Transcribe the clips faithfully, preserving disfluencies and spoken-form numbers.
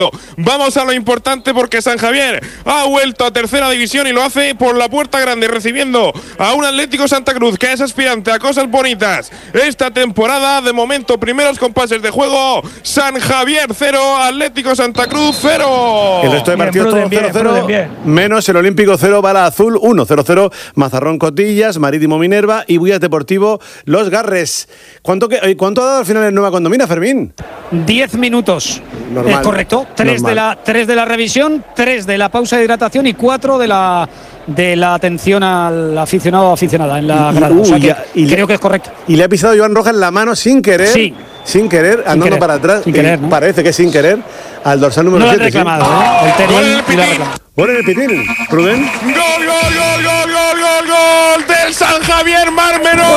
Vamos a lo importante porque San Javier ha vuelto a tercera división y lo hace por la puerta grande, recibiendo a un Atlético Santa Cruz que es aspirante a cosas bonitas esta temporada. De momento, primeros compases de juego, San Javier cero, Atlético Santa Cruz cero. El resto de partidos todo cero cero, menos el Olímpico cero, Bala Azul uno, cero cero, Mazarrón Cotillas, Marítimo Minerva y Bullas Deportivo Los Garres. ¿Cuánto, que, ¿Cuánto ha dado al final el Nueva Condomina, Fermín? Diez minutos. Normal. Eh, correcto. Tres de, la, tres de la revisión, tres de la pausa de hidratación y cuatro de la de la atención al aficionado o aficionada en la grada. O sea que y creo le, que es correcto. Y le ha pisado Joan Rojas la mano sin querer. Sí. Sin querer, sin andando querer, para atrás. Sin querer, ¿no? Parece que sin querer al dorsal número no siete. Reclamado, ¿sí? ¿eh? El Teruel. Gol en el Pitín. Rubén. Gol, gol, gol, gol, gol, gol, gol del San Javier Mar Menor.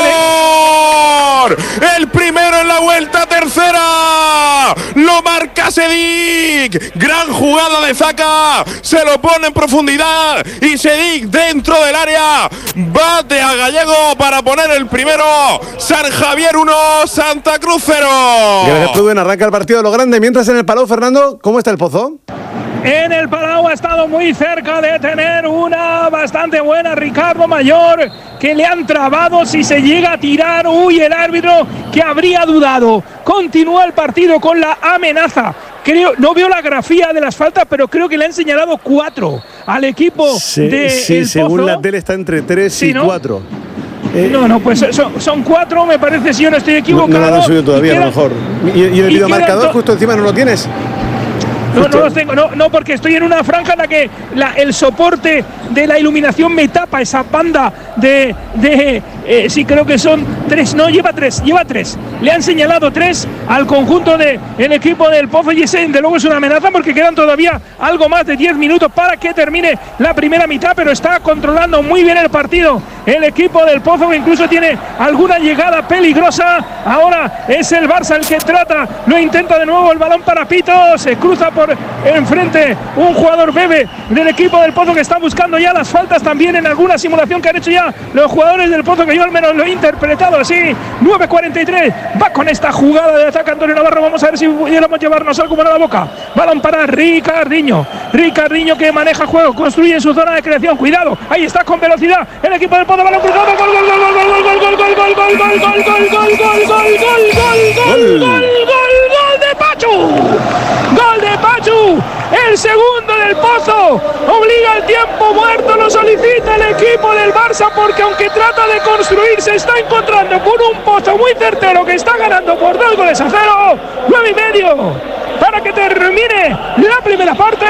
El primero en la vuelta tercera. Lo marca Sedic. Gran jugada de Zaca. Se lo pone en profundidad. Y Sedic dentro del área. Bate a Gallego para poner el primero. San Javier uno, Santa Cruz cero. Gracias, Rubén. Arranca el partido de lo grande. Mientras en el Palau, Fernando, ¿cómo está el Pozo? En el Palau ha estado muy cerca de tener una bastante buena Ricardo Mayor, que le han trabado si se llega a tirar. Uy, el árbitro que habría dudado. Continúa el partido con la amenaza. Creo, no veo la grafía de las faltas, pero creo que le han señalado cuatro al equipo sí, de Sí, el según Pozo. la tele está entre tres sí, y ¿no? cuatro. Eh, no, no, pues son, son cuatro, me parece, si yo no estoy equivocado. No, no lo han subido todavía, queda, a lo mejor. ¿Y, y el videomarcador justo encima no lo tienes? No, no los tengo, no, no, porque estoy en una franja en la que la, el soporte de la iluminación me tapa esa banda de, de eh, sí, creo que son tres, no, lleva tres, lleva tres. Le han señalado tres al conjunto del equipo del Pozo y ese, de luego es una amenaza porque quedan todavía algo más de diez minutos para que termine la primera mitad, pero está controlando muy bien el partido el equipo del Pozo, que incluso tiene alguna llegada peligrosa. Ahora es el Barça el que trata, lo intenta de nuevo el balón para Pito, se cruza por enfrente un jugador bebe del equipo del Pozo que está buscando ya las faltas también en alguna simulación que han hecho ya los jugadores del Pozo, que yo al menos lo he interpretado así. Nueve cuarenta y tres, va con esta jugada de ataque Antonio Navarro, vamos a ver si pudiéramos llevarnos algo para la boca. Balón para Ricardinho, Ricardinho que maneja juego, construye en su zona de creación, cuidado, ahí está con velocidad el equipo del Pozo, balón cruzado, gol, gol, gol, gol, gol, gol, gol, gol, gol, gol, gol, gol, gol, gol, gol, gol, gol, gol, gol de Pachu, gol de Pachu, el segundo del Pozo, obliga el tiempo muerto, lo solicita el equipo del Barça porque aunque trata de construir se está encontrando con un Pozo muy certero que está ganando por dos goles a cero, nueve y medio para que termine la primera parte.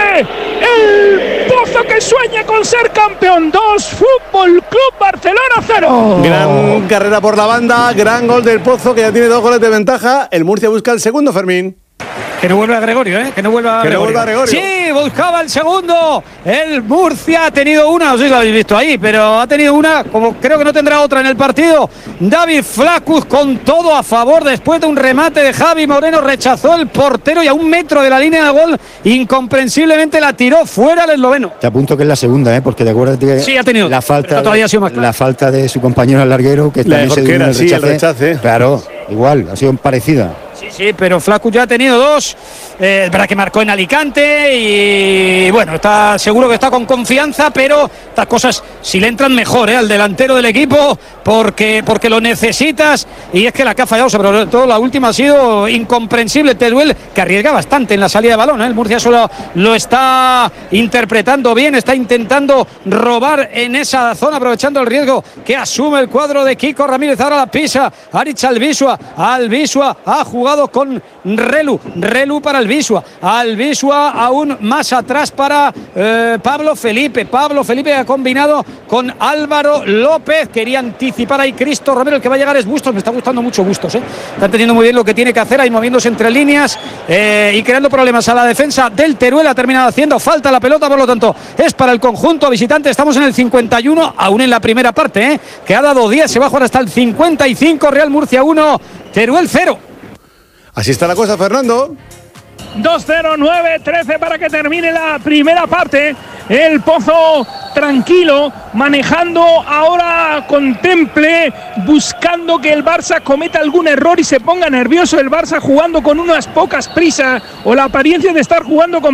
El Pozo que sueña con ser campeón, dos, Fútbol Club Barcelona cero. Gran carrera por la banda, gran gol del Pozo que ya tiene dos goles de ventaja. El Murcia busca el segundo, Fermín. Que no vuelva Gregorio, ¿eh? Que no vuelva que Gregorio. No vuelva Gregorio. Sí, buscaba el segundo. El Murcia ha tenido una, no sé si lo habéis visto ahí, pero ha tenido una, como creo que no tendrá otra en el partido. David Flacus con todo a favor después de un remate de Javi Moreno. Rechazó el portero y a un metro de la línea de gol, incomprensiblemente la tiró fuera el esloveno. Te apunto que es la segunda, ¿eh? Porque de acuerdo que sí, ha tenido, la falta, todavía ha sido más claro. La falta de su compañero al larguero, que la también se dio el sí, rechace. el rechace. Claro, igual, ha sido parecida. Sí, sí, pero Flacus ya ha tenido dos. Eh, es verdad que marcó en Alicante y bueno, está seguro que está con confianza, pero estas cosas si le entran mejor ¿eh? al delantero del equipo porque, porque lo necesitas, y es que la que ha fallado sobre todo la última ha sido incomprensible. Teruel que arriesga bastante en la salida de balón, ¿eh? El Murcia solo lo está interpretando bien, está intentando robar en esa zona aprovechando el riesgo que asume el cuadro de Kiko Ramírez. Ahora la pisa Aritz Albisua, Albisua ha jugado con Relu, Relu para Albisua, Albisua aún más atrás para eh, Pablo Felipe, Pablo Felipe ha combinado con Álvaro López, quería anticipar ahí Cristo Romero, el que va a llegar es Bustos, me está gustando mucho Bustos, ¿eh? Está entendiendo muy bien lo que tiene que hacer ahí moviéndose entre líneas eh, y creando problemas a la defensa del Teruel. Ha terminado haciendo falta la pelota, por lo tanto es para el conjunto visitante. Estamos en el cincuenta y uno, aún en la primera parte, ¿eh? que ha dado diez, se va a jugar hasta el cincuenta y cinco. Real Murcia uno, Teruel cero. Así está la cosa, Fernando. dos cero, nueve trece para que termine la primera parte. El Pozo tranquilo, manejando ahora con temple, buscando que el Barça cometa algún error y se ponga nervioso. El Barça jugando con unas pocas prisas, o la apariencia de estar jugando con